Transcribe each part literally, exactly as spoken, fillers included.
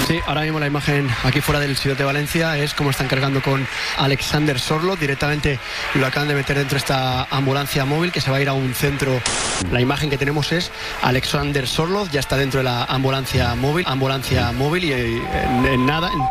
Sí, ahora mismo la imagen aquí fuera del Ciudad de Valencia es como están cargando con Alexander Sorloth. Directamente lo acaban de meter dentro de esta ambulancia móvil que se va a ir a un centro. La imagen que tenemos es Alexander Sorloth, ya está dentro de la ambulancia móvil, ambulancia móvil y en, en nada... En...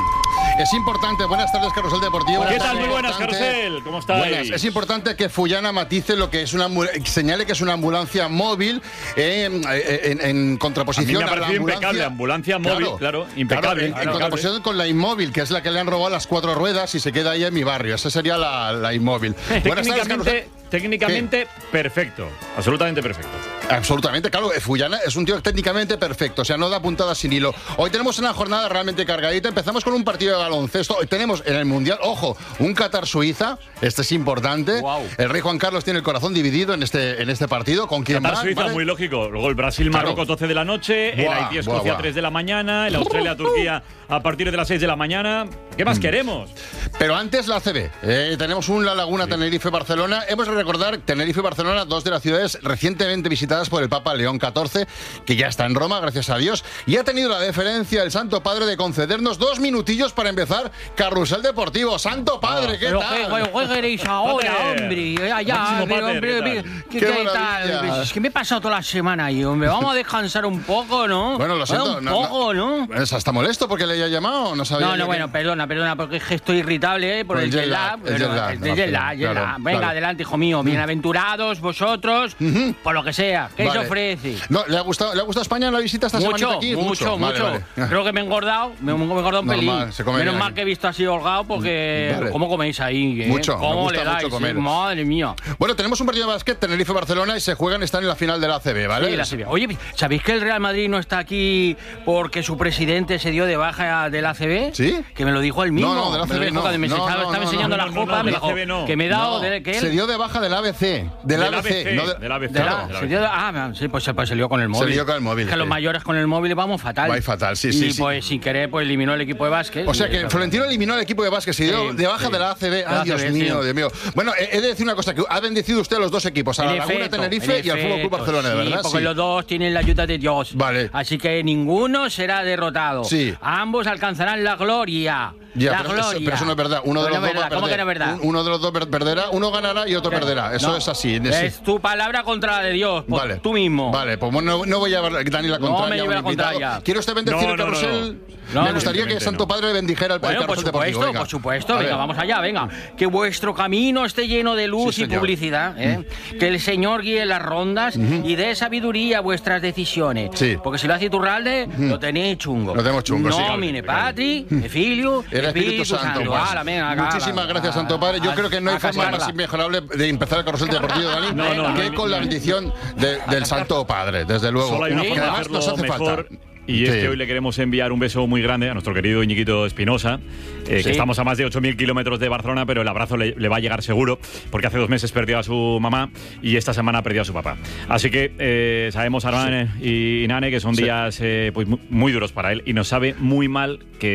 Es importante, buenas tardes, Carrusel Deportivo. ¿Qué tal? Muy buenas, Carrusel. ¿Cómo estáis? Buenas. Es importante que Fullana matice lo que es una señale que es una ambulancia móvil eh, en, en contraposición a, mí me a la ambulancia. impecable, ambulancia móvil, claro, claro impecable. Claro, en, en contraposición con la inmóvil, que es la que le han robado las cuatro ruedas y se queda ahí en mi barrio. Esa sería la, la inmóvil. Técnicamente, técnicamente perfecto, absolutamente perfecto. Absolutamente, claro, Fullana es un tío técnicamente perfecto, o sea, no da puntadas sin hilo. Hoy tenemos una jornada realmente cargadita. Empezamos con un partido de baloncesto. Hoy tenemos en el Mundial, ojo, un Qatar-Suiza. Este es importante. Wow. El rey Juan Carlos tiene el corazón dividido en este, en este partido. ¿Con quién va? Qatar-Suiza, ¿vale? Muy lógico. Luego el Brasil-Marruecos, claro. doce de la noche. Buah, el Haití-Escocia, tres de la mañana. El Australia-Turquía a partir de las seis de la mañana. ¿Qué más mm. queremos? Pero antes la A C B. Eh, tenemos un La Laguna, sí. Tenerife-Barcelona. Hemos de recordar Tenerife y Barcelona, dos de las ciudades recientemente visitadas por el Papa León catorce, que ya está en Roma, gracias a Dios, y ha tenido la deferencia el Santo Padre de concedernos dos minutillos para empezar Carrusel Deportivo. Santo Padre, ¿qué pero tal? ¿Qué queréis ahora, hombre? Ya, ya, hombre, hombre, ¿qué, ¿Qué, ¿qué tal? Es que me he pasado toda la semana ahí, hombre. Vamos a descansar un poco, ¿no? Bueno, lo siento. Un no, poco, ¿no? ¿no? ¿Está molesto porque le haya llamado? No sabía. No, no, que... bueno, perdona, perdona, porque es que estoy irritable, ¿eh? Por, por el jet lag. El jet lag, el jet lag. Venga, claro. Adelante, hijo mío. Bienaventurados vosotros, uh-huh. por lo que sea. ¿Qué vale. se ofrece? No, ¿le ha gustado, ¿le ha gustado España la visita esta mucho, semana aquí? Mucho, mucho, mucho. Vale, vale. Creo que me he engordado, me he engordado un pelín. Menos mal que he visto así holgado porque... Vale. ¿Cómo coméis ahí? ¿Eh? Mucho, ¿Cómo le dais? Comer. Madre mía. Bueno, tenemos un partido de básquet, Tenerife-Barcelona, y se juegan, están en la final de la A C B, ¿vale? Sí, la A C B. Oye, ¿sabéis que el Real Madrid no está aquí porque su presidente se dio de baja de la A C B? ¿Sí? Que me lo dijo él mismo. No, no, de la A C B no. no. Me no, estaba, no, estaba no, enseñando no, la no, copa, no, me no, dijo no. que me he dado... No, De, que él... se dio de baja del A B C. Del A B C. No, del A B C. De la, se dio de, ah, sí, pues, pues se lió con el móvil. Se lió con el móvil. Es que sí. Los mayores con el móvil vamos fatal. Va fatal, sí, y sí. Y pues sí. sin querer pues eliminó el equipo de básquet. O sea que Florentino eliminó el equipo de básquet, se dio sí, de baja sí. de la A C B. Ay, Dios mío, Dios mío. Bueno, he de decir una cosa, que ha bendecido usted a los dos equipos, a la Laguna Tenerife y al Fútbol Club Barcelona, sí, ¿verdad? Porque sí. los dos tienen la ayuda de Dios. Vale. Así que ninguno será derrotado. Sí. Ambos alcanzarán la gloria. Ya, la pero, gloria. Eso, pero eso no es verdad. Uno de los no dos va a perder. ¿Cómo que no es verdad? Uno de los dos perderá, uno ganará y otro perderá. Eso no, es así. Es sí. tu palabra contra la de Dios. Vale. Tú mismo. Vale, pues no, no voy a dar ni la contraria. No me lleve la contraria. ¿Quiere usted bendecir no, el carrusel? No, no. No, me gustaría que Santo Padre bendijera el, bueno, el carrusel por supuesto, deportivo. por supuesto. Venga, vamos allá, venga. Que vuestro camino esté lleno de luz sí, y publicidad. ¿eh? Mm. Que el Señor guíe las rondas uh-huh. y dé sabiduría a vuestras decisiones. Sí. Porque si lo hace Iturralde, uh-huh. lo tenéis chungo. Lo tenemos chungo, no, sí. Nomine Patri, uh-huh. Filio, el Espíritu, Espíritu Santo. Santo. Pues. Ala, venga, acá, muchísimas ala, gracias, ala, Santo Padre. Yo ala, creo que no hay forma más inmejorable de empezar el carrusel deportivo, Dani, no, no, que no, con no, la bendición de, del Santo Padre, desde luego. Solo hay una forma de hacerlo nos hace mejor. Falta. Y es sí. que hoy le queremos enviar un beso muy grande a nuestro querido Iñiguito Espinosa, eh, sí. que estamos a más de ocho mil kilómetros de Barcelona, pero el abrazo le, le va a llegar seguro, porque hace dos meses perdió a su mamá y esta semana perdió a su papá. Así que eh, sabemos, Armán sí. y Nane, que son sí. días eh, pues, muy duros para él y nos sabe muy mal que